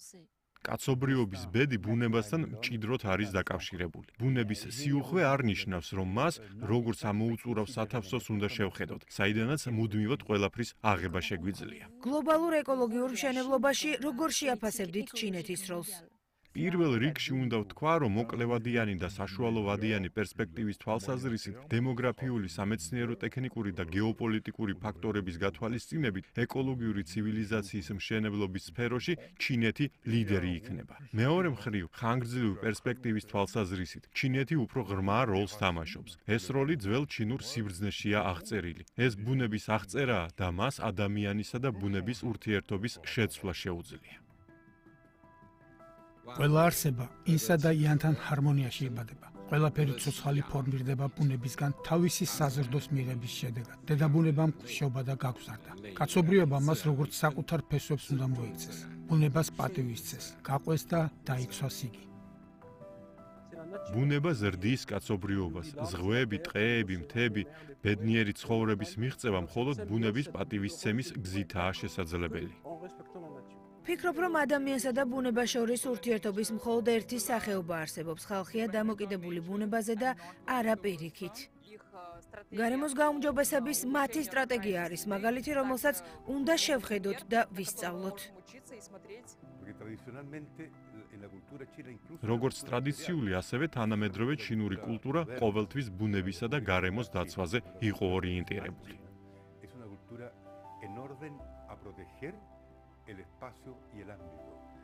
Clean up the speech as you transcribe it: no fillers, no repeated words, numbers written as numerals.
კაცობრიობის ბედი ბუნებასთან მჭიდროდ არის დაკავშირებული. ბუნების სიუხვე არ ნიშნავს, რომ მას როგორც ამოუწურავ სათავსოს უნდა შევხედოთ, საიდანაც მუდმივად ყველაფრის აღება შეგვიძლია. გლობალურ ეკოლოგიურ მშენებლობაში როგორ შეაფასებდით ჩინეთის როლს? პირველ რიგში უნდა ვთქვა, რომ მოკლევადიანი და საშუალოვადიანი პერსპექტივის თვალსაზრისით, დემოგრაფიული, სამეცნიერო-ტექნიკური და გეოპოლიტიკური ფაქტორების გათვალისწინებით, ეკოლოგიური ცივილიზაციის მშენებლობის სფეროში ჩინეთი ლიდერი იქნება. მეორე მხრივ, ხანგრძლივი პერსპექტივის თვალსაზრისით, ჩინეთი უფრო ღრმა როლს თამაშობს. ეს როლი ძველ ჩინურ სიბრძნეშია აღწერილი. ეს ბუნების აღწერაა და მას ადამიანისა და ბუნების ურთიერთობის შეცვლა შეუძლია. ყველა არსება ინსა და იანთან ჰარმონიაში იბადება. ყველაფერი ცოცხალი ფორმირდება ბუნებისგან თავისი საზრდოს მიღების შედეგად. დედაბუნებამ ხშობა და გაგზარდა. კაცობრიობა მას როგორც საკუთარ ფესვებს უნდა მოიქცეს. ბუნებას პატივისცეს, გაყვეს და დაიცვას იგი. ბუნება ზრდის კაცობრიობას, ზღვები, ტყეები, მთები, ბედნიერი ცხოვრების მიღწევა მხოლოდ ბუნების პატივისცემის გზითაა შესაძლებელი. ფიქრობ, რომ ადამიანსა და ბუნებას შორის ურთიერთობის მხოლოდ ერთი სახეობა არსებობს, ხალხია დამოკიდებული ბუნებაზე და არა პირიქით. გარემოს გაუმჯობესების მათი სტრატეგია არის მაგალითი, რომელსაც უნდა შევხედოთ და ვისწავლოთ. როგორც ტრადიციული, ასევე თანამედროვე ჩინური კულტურა ყოველთვის ბუნებისა და გარემოს დაცვაზე იყო ორიენტირებული. el espacio y el ámbito.